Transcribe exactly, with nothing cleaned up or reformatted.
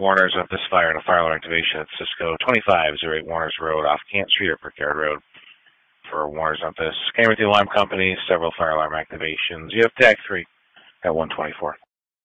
Warners of this fire and a fire alarm activation at Cisco twenty-five oh eight Warners Road off Kent Street or Brickyard Road. For Warners on this. Came with the alarm company, several fire alarm activations. You have tag three at one twenty-four.